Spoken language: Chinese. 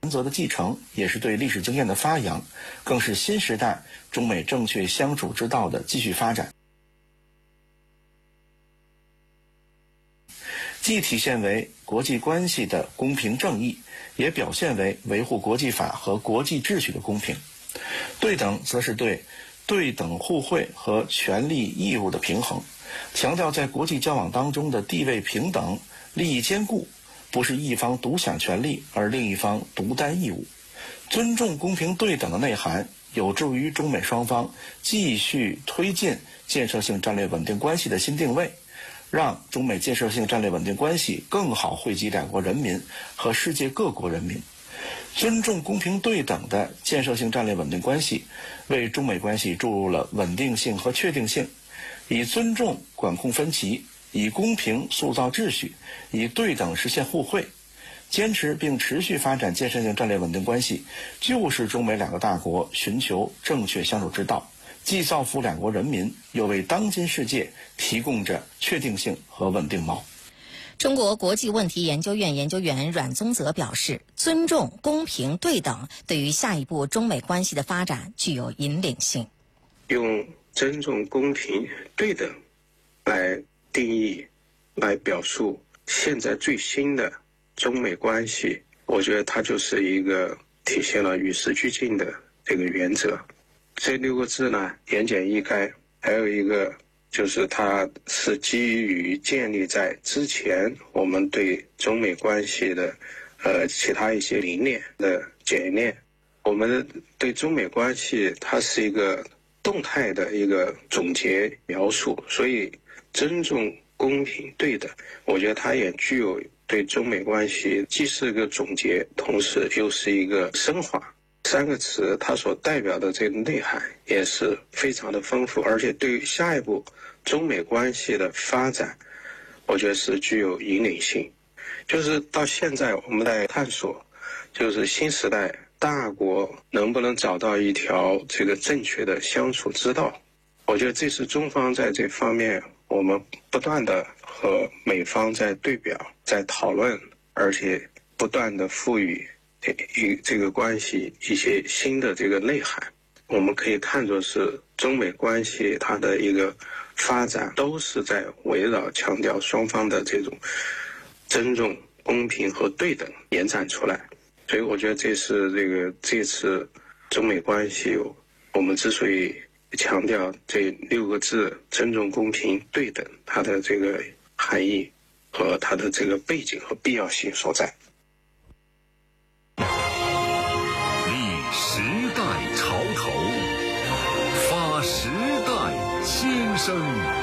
则的继承，也是对历史经验的发扬，更是新时代中美正确相处之道的继续发展。既体现为国际关系的公平正义，也表现为维护国际法和国际秩序的公平。对等则是对对等互惠和权利义务的平衡，强调在国际交往当中的地位平等、利益兼顾，不是一方独享权利而另一方独担义务。尊重公平对等的内涵，有助于中美双方继续推进建设性战略稳定关系的新定位，让中美建设性战略稳定关系更好惠及两国人民和世界各国人民。尊重公平对等的建设性战略稳定关系，为中美关系注入了稳定性和确定性。以尊重管控分歧，以公平塑造秩序，以对等实现互惠，坚持并持续发展建设性战略稳定关系，就是中美两个大国寻求正确相处之道，既造福两国人民，又为当今世界提供着确定性和稳定锚。 中国国际问题研究院研究员阮宗泽表示，尊重、公平、对等对于下一步中美关系的发展具有引领性。 用尊重、公平、对等来定义、来表述现在最新的中美关系，我觉得它就是一个体现了与时俱进的这个原则。这6个字呢，言简意赅，还有一个就是它是基于建立在之前我们对中美关系的其他一些理念的检验。我们对中美关系它是一个动态的一个总结描述，所以尊重、公平、对等，我觉得它也具有对中美关系既是一个总结，同时又是一个升华。3个词它所代表的这个内涵也是非常的丰富，而且对于下一步中美关系的发展，我觉得是具有引领性。就是到现在我们在探索，就是新时代大国能不能找到一条这个正确的相处之道。我觉得这是中方在这方面我们不断的和美方在对表、在讨论，而且不断的赋予这个关系一些新的这个内涵。我们可以看作是中美关系它的一个发展都是在围绕强调双方的这种尊重、公平和对等延展出来。所以我觉得这是这次中美关系我们之所以强调这6个字尊重、公平、对等，它的这个含义和它的这个背景和必要性所在。 时代潮头，发时代心声。